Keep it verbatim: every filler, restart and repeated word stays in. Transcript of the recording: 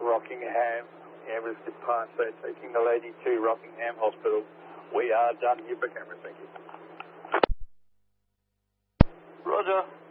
Rockingham, ambulance departs, so taking the lady to Rockingham Hospital. We are done here for camera, thank you. Roger.